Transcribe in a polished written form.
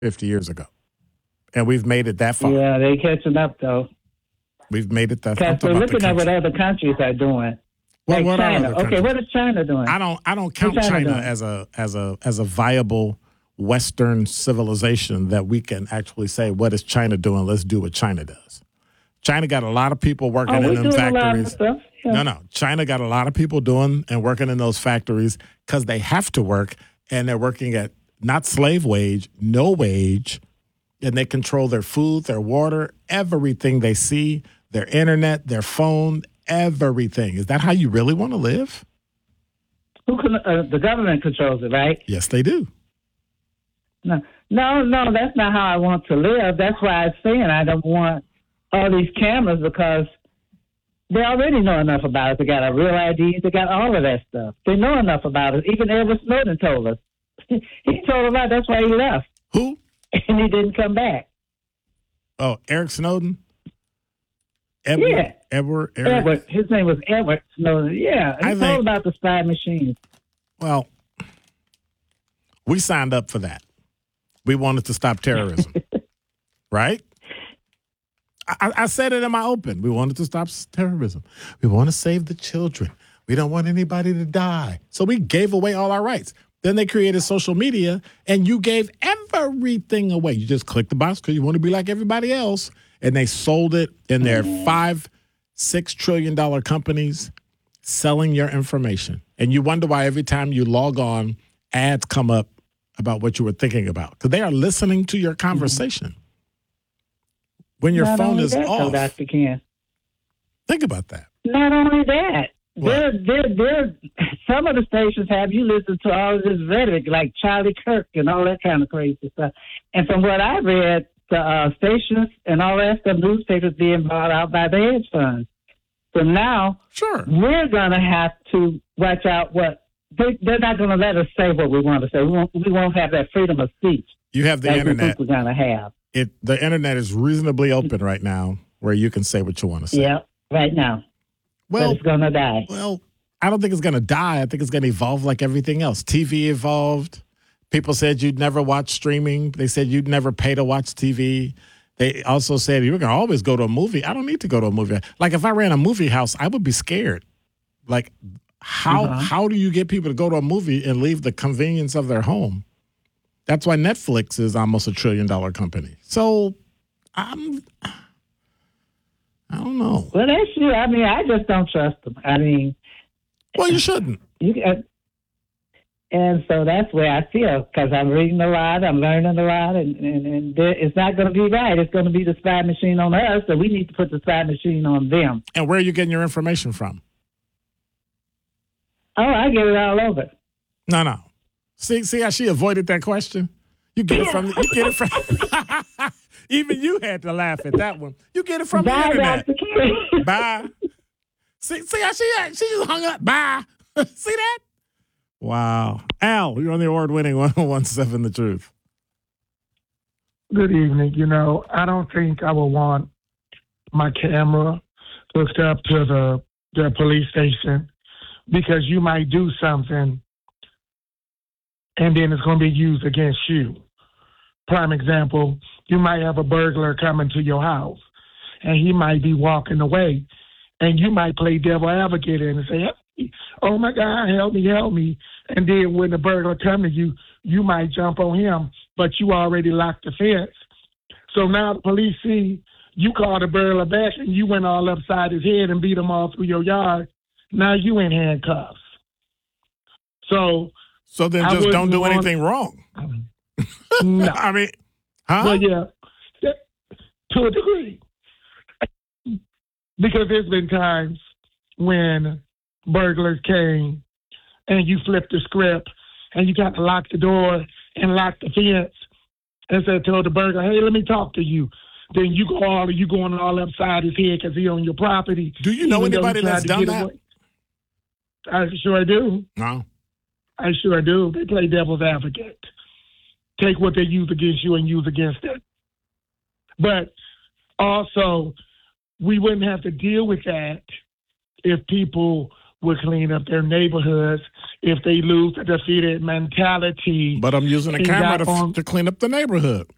50 years ago. And we've made it that far. Yeah, they're catching up, though. We've made it that far. Because we're looking at what other countries are doing. Well, like China. Okay, what is China doing? I don't count China as a viable Western civilization that we can actually say, what is China doing? Let's do what China does. China got a lot of people working in them factories. Yeah. No. China got a lot of people doing and working in those factories because they have to work, and they're working at not slave wage, no wage, and they control their food, their water, everything they see, their internet, their phone, everything. Is that how you really want to live? The government controls it, right? Yes, they do. No, that's not how I want to live. That's why I'm saying I don't want all these cameras, because they already know enough about it. They got a real ID. They got all of that stuff. They know enough about it. Even Edward Snowden told us. He told about that's why he left. Who? And he didn't come back. Oh, Eric Snowden? Edward. Edward. His name was Edward Snowden. Yeah. He told about the spy machine. Well, we signed up for that. We wanted to stop terrorism. Right? I said it in my open. We wanted to stop terrorism. We want to save the children. We don't want anybody to die. So we gave away all our rights. Then they created social media, and you gave everything away. You just click the box because you want to be like everybody else. And they sold it in their $5-6 trillion companies selling your information. And you wonder why every time you log on, ads come up about what you were thinking about. Because they are listening to your conversation. When your phone is off. Dr. Ken. Think about that. Not only that. Some of the stations have you listen to all of this rhetoric, like Charlie Kirk and all that kind of crazy stuff. And from what I read, the stations and all that stuff, newspapers being bought out by the hedge funds. So now we're going to have to watch out what they're not going to let us say what we want to say. We won't have that freedom of speech. You have the internet. We're going to have. The internet is reasonably open right now where you can say what you want to say. Yeah, right now. Well, but it's going to die. Well, I don't think it's going to die. I think it's going to evolve like everything else. TV evolved. People said you'd never watch streaming. They said you'd never pay to watch TV. They also said you were going to always go to a movie. I don't need to go to a movie. Like if I ran a movie house, I would be scared. Like how do you get people to go to a movie and leave the convenience of their home? That's why Netflix is almost $1 trillion company. So I don't know. Well, that's you. I mean, I just don't trust them. I mean, well, you shouldn't. And so that's where I feel, because I'm reading a lot, I'm learning a lot, and it's not going to be right. It's going to be the spy machine on us, so we need to put the spy machine on them. And where are you getting your information from? Oh, I get it all over. No. See how she avoided that question? You get it from even you had to laugh at that one. You get it from the internet. Bye. See how she just hung up. Bye. See that? Wow. Al, you're on the award-winning 101.7 The Truth. Good evening. I don't think I would want my camera hooked up to the police station, because you might do something and then it's going to be used against you. Prime example, you might have a burglar coming to your house, and he might be walking away, and you might play devil advocate and say, hey, oh my God, help me. And then when the burglar comes to you, you might jump on him, but you already locked the fence. So now the police see you called the burglar back and you went all upside his head and beat him all through your yard. Now you in handcuffs. So then just don't do anything wrong. No. I mean, huh? Well, yeah, to a degree. Because there's been times when burglars came and you flipped the script and you got to lock the door and lock the fence and said, told the burglar, hey, let me talk to you. Then you going all upside his head because he on your property. Do you know anybody that's done that? Away. I sure do. No. I sure do. They play devil's advocate. Take what they use against you and use against them. But also, we wouldn't have to deal with that if people would clean up their neighborhoods, if they lose the defeated mentality. But I'm using a camera to clean up the neighborhood.